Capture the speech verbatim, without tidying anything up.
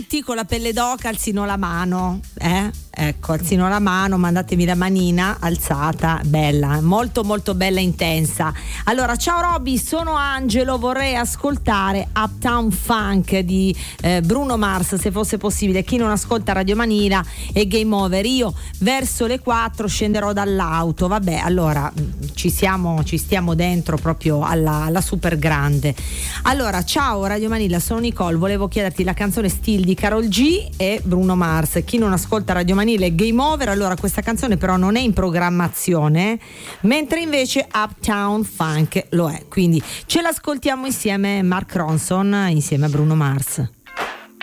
tutti con la pelle d'oca, alzino la mano, eh? Ecco, alzino la mano, mandatemi la manina alzata, bella, molto molto bella, intensa. Allora, ciao Robby, sono Angelo, vorrei ascoltare Uptown Funk di eh, Bruno Mars, se fosse possibile. Chi non ascolta Radio Manila e Game Over. Io verso le quattro scenderò dall'auto, vabbè, allora ci siamo, ci stiamo dentro proprio alla, alla super grande. Allora, ciao Radio Manila, sono Nicole, volevo chiederti la canzone Still di Karol G e Bruno Mars. Chi non ascolta Radio Manila e Game Over, allora questa canzone però non è in programmazione, mentre invece Uptown Funk lo è, quindi ce l'ascoltiamo insieme, Mark Ronson insieme a Bruno Mars.